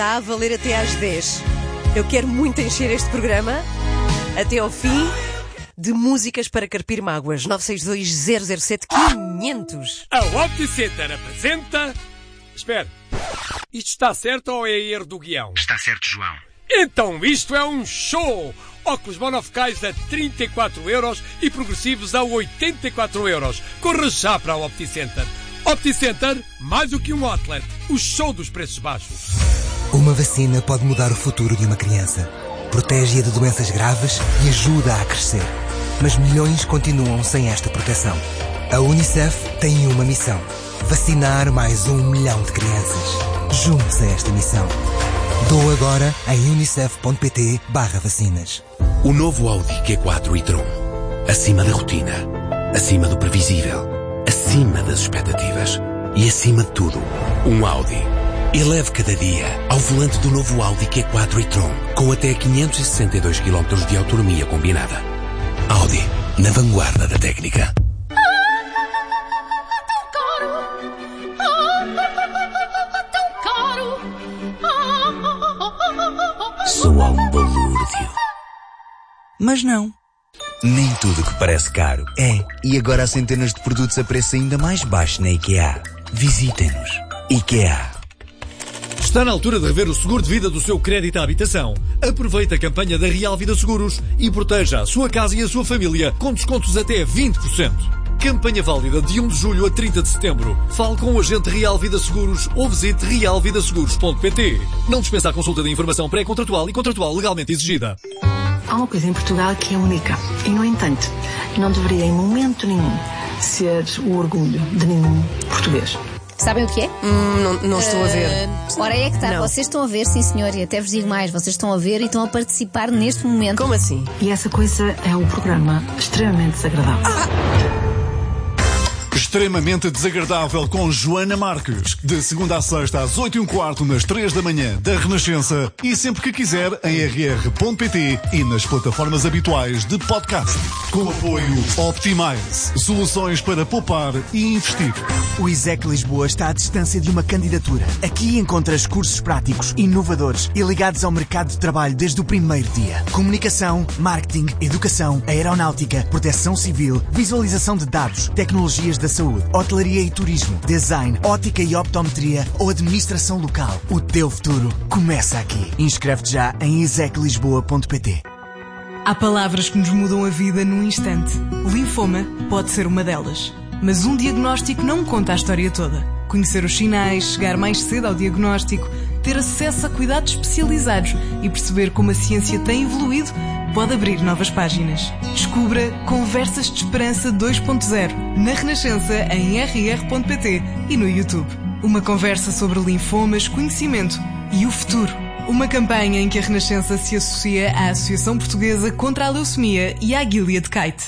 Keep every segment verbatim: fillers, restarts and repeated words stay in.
Está a valer até às dez. Eu quero muito encher este programa até ao fim de músicas para carpir mágoas. nove seis dois zero zero sete quinhentos. A OptiCenter apresenta... Espera, isto está certo ou é erro do guião? Está certo, João. Então isto é um show! Óculos monofocais a trinta e quatro euros e progressivos a oitenta e quatro euros. Corra já para a OptiCenter. OptiCenter, mais do que um outlet, o show dos preços baixos. Uma vacina pode mudar o futuro de uma criança. Protege-a de doenças graves e ajuda a crescer. Mas milhões continuam sem esta proteção. A Unicef tem uma missão: vacinar mais um milhão de crianças. Junte-se a esta missão. Doa agora em unicef.pt barra vacinas. O novo Audi Q quatro e-tron. Acima da rotina. Acima do previsível. Acima das expectativas. E acima de tudo, um Audi. Eleve cada dia ao volante do novo Audi Q quatro e-tron, com até quinhentos e sessenta e dois quilómetros de autonomia combinada. Audi, na vanguarda da técnica. Soa um balúrdio. Mas não. Nem tudo que parece caro é. E agora há centenas de produtos a preço ainda mais baixo na IKEA. Visitem-nos. IKEA. Está na altura de rever o seguro de vida do seu crédito à habitação. Aproveite a campanha da Real Vida Seguros e proteja a sua casa e a sua família com descontos até vinte por cento. Campanha válida de um de julho a trinta de setembro. Fale com o agente Real Vida Seguros ou visite real vida seguros ponto pt. Não dispensa a consulta de informação pré-contratual e contratual legalmente exigida. Há uma coisa em Portugal que é única e, no entanto, não deveria em momento nenhum ser o orgulho de nenhum português. Sabem o que é? Hum, não, não estou a ver. Uh, ora, é que está. Não. Vocês estão a ver, sim senhor, e até vos digo mais, vocês estão a ver e estão a participar neste momento. Como assim? E essa coisa é um programa extremamente desagradável. Ah. Extremamente Desagradável com Joana Marques. De segunda a sexta às oito e um quarto nas três da manhã da Renascença e sempre que quiser em r r ponto p t e nas plataformas habituais de podcast. Com apoio Optimize. Soluções para poupar e investir. O ISEC Lisboa está à distância de uma candidatura. Aqui encontras cursos práticos, inovadores e ligados ao mercado de trabalho desde o primeiro dia. Comunicação, marketing, educação, aeronáutica, proteção civil, visualização de dados, tecnologias da saúde, hotelaria e turismo, design, ótica e optometria ou administração local. O teu futuro começa aqui. Inscreve-te já em isec lisboa ponto p t. Há palavras que nos mudam a vida num instante. Linfoma pode ser uma delas. Mas um diagnóstico não conta a história toda. Conhecer os sinais, chegar mais cedo ao diagnóstico, ter acesso a cuidados especializados e perceber como a ciência tem evoluído pode abrir novas páginas. Descubra Conversas de Esperança dois ponto zero na Renascença em r r ponto p t e no YouTube. Uma conversa sobre linfomas, conhecimento e o futuro. Uma campanha em que a Renascença se associa à Associação Portuguesa contra a Leucemia e à Gilead Kite.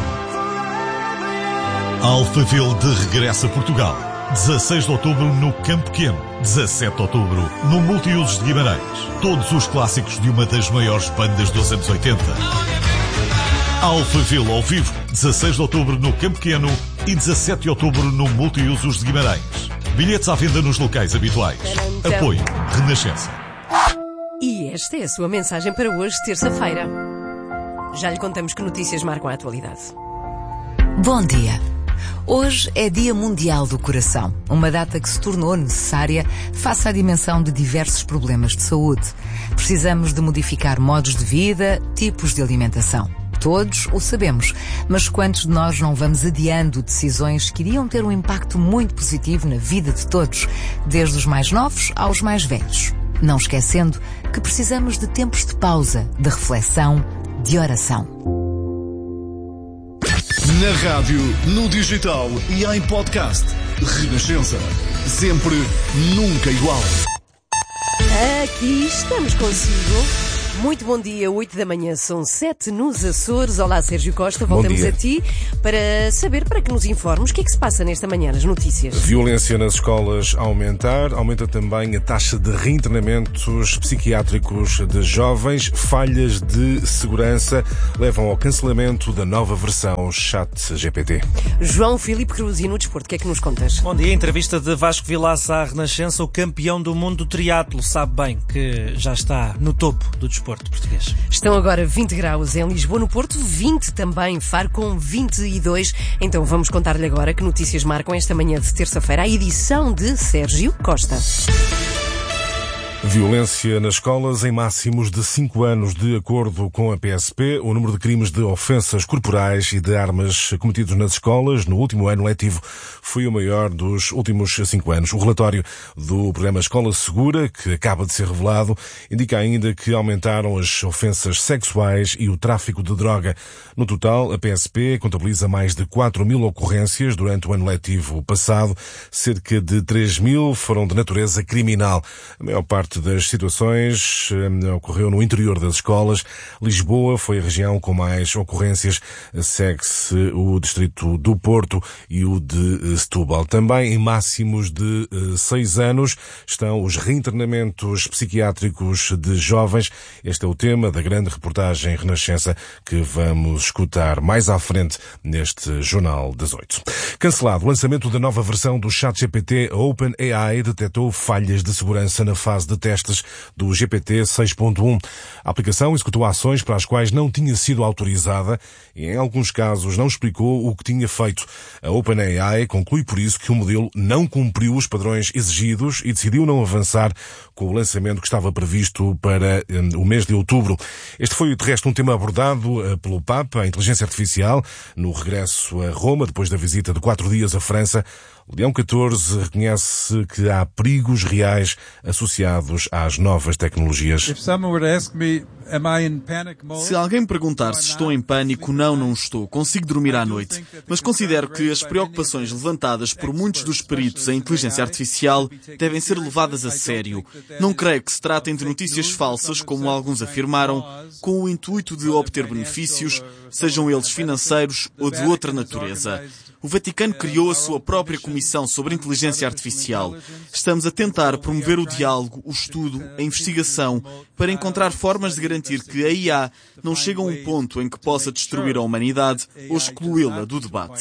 Alphaville de regresso a Portugal. dezasseis de outubro no Campo Pequeno. dezassete de outubro no Multiusos de Guimarães. Todos os clássicos de uma das maiores bandas dos anos oitenta. Alphaville ao vivo. dezasseis de outubro no Campo Pequeno e dezassete de outubro no Multiusos de Guimarães. Bilhetes à venda nos locais habituais. Apoio Renascença. E esta é a sua mensagem para hoje, terça-feira. Já lhe contamos que notícias marcam a atualidade. Bom dia. Hoje é Dia Mundial do Coração, uma data que se tornou necessária face à dimensão de diversos problemas de saúde. Precisamos de modificar modos de vida, tipos de alimentação. Todos o sabemos, mas quantos de nós não vamos adiando decisões que iriam ter um impacto muito positivo na vida de todos, desde os mais novos aos mais velhos? Não esquecendo que precisamos de tempos de pausa, de reflexão, de oração. Na rádio, no digital e em podcast. Renascença. Sempre, nunca igual. Aqui estamos consigo. Muito bom dia, oito da manhã, são sete nos Açores. Olá, Sérgio Costa, voltamos a ti para saber, para que nos informes, o que é que se passa nesta manhã, nas notícias. Violência nas escolas a aumentar, aumenta também a taxa de reinternamentos psiquiátricos de jovens, falhas de segurança levam ao cancelamento da nova versão Chat G P T. João Filipe Cruz, e no desporto, o que é que nos contas? Bom dia, entrevista de Vasco Vilaça à Renascença, o campeão do mundo do triatlo, sabe bem que já está no topo do desporto português. Estão agora vinte graus em Lisboa, no Porto, vinte também, Faro com vinte e dois. Então vamos contar-lhe agora que notícias marcam esta manhã de terça-feira, a edição de Sérgio Costa. Violência nas escolas em máximos de cinco anos. De acordo com a P S P, o número de crimes de ofensas corporais e de armas cometidos nas escolas no último ano letivo foi o maior dos últimos cinco anos. O relatório do programa Escola Segura, que acaba de ser revelado, indica ainda que aumentaram as ofensas sexuais e o tráfico de droga. No total, a P S P contabiliza mais de quatro mil ocorrências durante o ano letivo passado. Cerca de três mil foram de natureza criminal. A maior parte das situações eh, ocorreu no interior das escolas. Lisboa foi a região com mais ocorrências. Segue-se o distrito do Porto e o de Setúbal. Também em máximos de eh, seis anos estão os reinternamentos psiquiátricos de jovens. Este é o tema da grande reportagem Renascença que vamos escutar mais à frente neste Jornal das Oito. Cancelado o lançamento da nova versão do Chat G P T, a OpenAI detectou falhas de segurança na fase de testes do G P T seis ponto um. A aplicação executou ações para as quais não tinha sido autorizada e, em alguns casos, não explicou o que tinha feito. A OpenAI conclui, por isso, que o modelo não cumpriu os padrões exigidos e decidiu não avançar com o lançamento que estava previsto para um, o mês de outubro. Este foi, de resto, um tema abordado uh, pelo Papa, a inteligência artificial, no regresso a Roma, depois da visita de quatro dias à França. Leão catorze reconhece que há perigos reais associados às novas tecnologias. Se alguém me perguntar se estou em pânico, não, não estou. Consigo dormir à noite. Mas considero que as preocupações levantadas por muitos dos peritos em inteligência artificial devem ser levadas a sério. Não creio que se tratem de notícias falsas, como alguns afirmaram, com o intuito de obter benefícios, sejam eles financeiros ou de outra natureza. O Vaticano criou a sua própria Comissão sobre Inteligência Artificial. Estamos a tentar promover o diálogo, o estudo, a investigação, para encontrar formas de garantir que a I A não chegue a um ponto em que possa destruir a humanidade ou excluí-la do debate.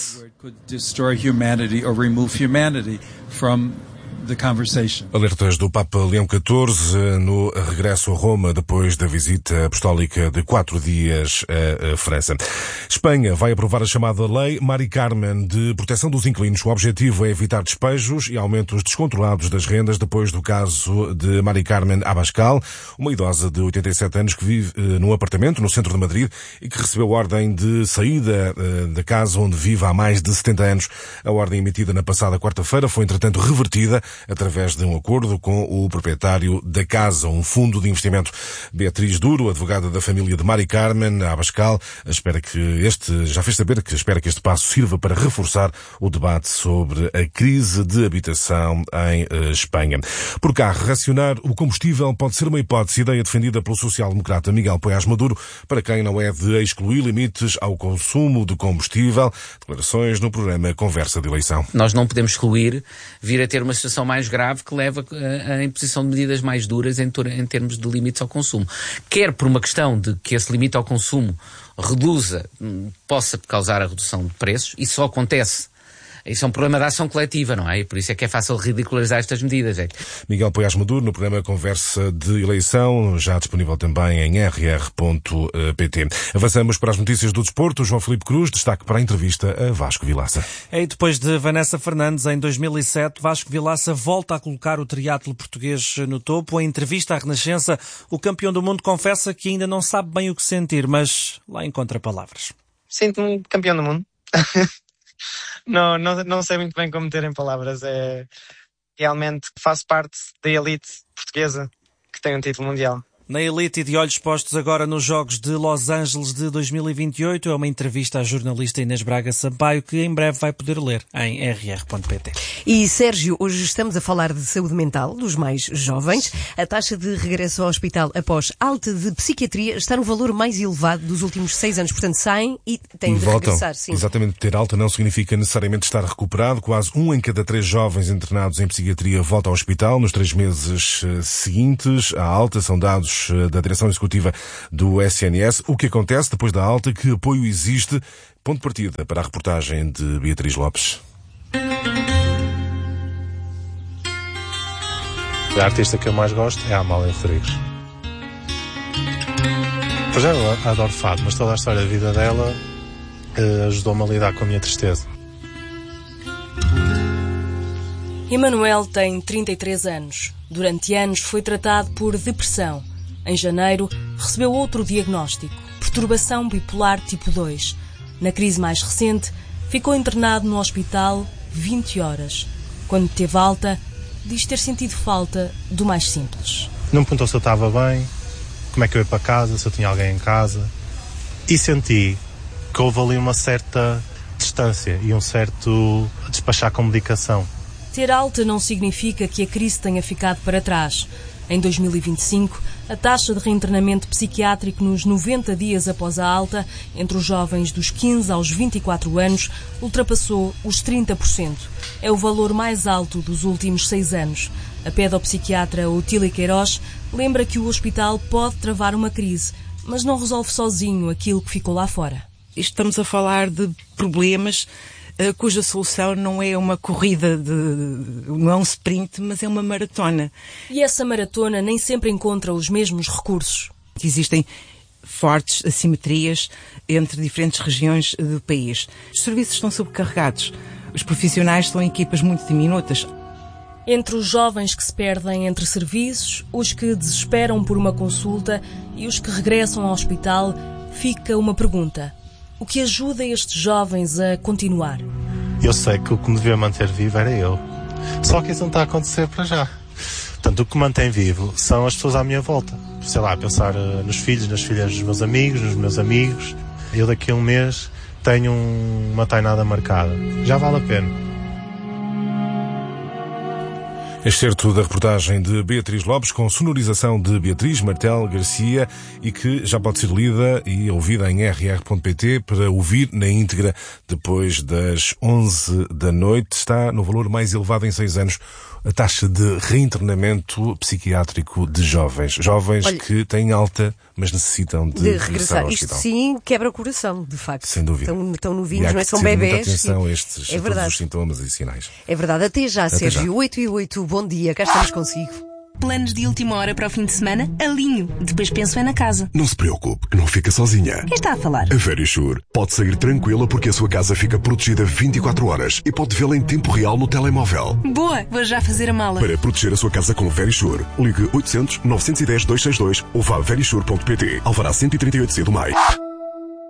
Alertas do Papa Leão catorze no regresso a Roma depois da visita apostólica de quatro dias à França. Espanha vai aprovar a chamada Lei Mari Carmen de proteção dos inquilinos. O objetivo é evitar despejos e aumentos descontrolados das rendas depois do caso de Mari Carmen Abascal, uma idosa de oitenta e sete anos que vive eh, num apartamento no centro de Madrid e que recebeu ordem de saída eh, da casa onde vive há mais de setenta anos. A ordem emitida na passada quarta-feira foi, entretanto, revertida através de um acordo com o proprietário da casa, um fundo de investimento. Beatriz Duro, advogada da família de Mari Carmen Abascal, espera que este, já fez saber que espera que este passo sirva para reforçar o debate sobre a crise de habitação em uh, Espanha. Por carro, racionar o combustível pode ser uma hipótese, ideia defendida pelo social-democrata Miguel Poiás Maduro, para quem não é de excluir limites ao consumo de combustível. Declarações no programa Conversa de Eleição. Nós não podemos excluir vir a ter uma situação mais grave que leva à imposição de medidas mais duras em, em termos de limites ao consumo. Quer por uma questão de que esse limite ao consumo reduza, possa causar a redução de preços, isso só acontece. Isso é um problema da ação coletiva, não é? E por isso é que é fácil ridicularizar estas medidas. É. Miguel Poiás Maduro, no programa Conversa de Eleição, já disponível também em r r ponto p t. Avançamos para as notícias do desporto. João Filipe Cruz, destaque para a entrevista a Vasco Vilaça. E depois de Vanessa Fernandes, em dois mil e sete, Vasco Vilaça volta a colocar o triatlo português no topo. Em entrevista à Renascença, o campeão do mundo confessa que ainda não sabe bem o que sentir, mas lá encontra palavras. Sinto-me campeão do mundo. Não, não, não sei muito bem como meter em palavras. É, realmente faço parte da elite portuguesa que tem um título mundial. Na elite e de olhos postos agora nos Jogos de Los Angeles de dois mil e vinte e oito, é uma entrevista à jornalista Inês Braga Sampaio que em breve vai poder ler em r r ponto p t. E Sérgio, hoje estamos a falar de saúde mental dos mais jovens. A taxa de regresso ao hospital após alta de psiquiatria está no valor mais elevado dos últimos seis anos. Portanto, saem e têm e de voltam. regressar. Sim. Exatamente, ter alta não significa necessariamente estar recuperado. Quase um em cada três jovens internados em psiquiatria volta ao hospital nos três meses uh, seguintes à alta. São dados da Direção Executiva do S N S. O que acontece depois da alta? Que apoio existe? Ponto de partida para a reportagem de Beatriz Lopes. A artista que eu mais gosto é a Amália Rodrigues. Pois é, eu adoro fado, mas toda a história da vida dela eh, ajudou-me a lidar com a minha tristeza. Emanuel tem trinta e três anos. Durante anos foi tratado por depressão. Em janeiro, recebeu outro diagnóstico, perturbação bipolar tipo dois. Na crise mais recente, ficou internado no hospital vinte horas. Quando teve alta, diz ter sentido falta do mais simples. Não me perguntou se eu estava bem, como é que eu ia para casa, se eu tinha alguém em casa. E senti que houve ali uma certa distância e um certo despachar com medicação. Ter alta não significa que a crise tenha ficado para trás. Em dois mil e vinte e cinco, a taxa de reinternamento psiquiátrico nos noventa dias após a alta, entre os jovens dos quinze aos vinte e quatro anos, ultrapassou os trinta por cento. É o valor mais alto dos últimos seis anos. A pedopsiquiatra Otília Queiroz lembra que o hospital pode travar uma crise, mas não resolve sozinho aquilo que ficou lá fora. Estamos a falar de problemas cuja solução não é uma corrida, de, não é um sprint, mas é uma maratona. E essa maratona nem sempre encontra os mesmos recursos. Existem fortes assimetrias entre diferentes regiões do país. Os serviços estão sobrecarregados. Os profissionais são equipas muito diminutas. Entre os jovens que se perdem entre serviços, os que desesperam por uma consulta e os que regressam ao hospital, fica uma pergunta. O que ajuda estes jovens a continuar? Eu sei que o que me devia manter vivo era eu. Só que isso não está a acontecer para já. Portanto, o que me mantém vivo são as pessoas à minha volta. Sei lá, pensar uh, nos filhos, nas filhas dos meus amigos, nos meus amigos. Eu daqui a um mês tenho um, uma tainada marcada. Já vale a pena. Excerto da reportagem de Beatriz Lopes com sonorização de Beatriz Martel Garcia e que já pode ser lida e ouvida em r r ponto p t para ouvir na íntegra depois das onze da noite. Está no valor mais elevado em seis anos a taxa de reinternamento psiquiátrico de jovens. Jovens Olha, que têm alta, mas necessitam de, de regressar ao hospital. Isto sim quebra o coração, de facto. Sem dúvida. Estão, estão novinhos, não é? São bebés. Muita atenção a estes, é a todos os sintomas e sinais. É verdade. Até já, Até Sérgio. Já. oito e oito, bom dia. Cá estamos consigo. Planos de última hora para o fim de semana? Alinho. Depois penso é na casa. Não se preocupe, que não fica sozinha. Quem está a falar? A Verisure. Pode sair tranquila porque a sua casa fica protegida vinte e quatro horas e pode vê-la em tempo real no telemóvel. Boa, vou já fazer a mala. Para proteger a sua casa com Verisure, ligue oitocentos, novecentos e dez, duzentos e sessenta e dois ou vá a verisure ponto p t. Alvará cento e trinta e oito C do Maio.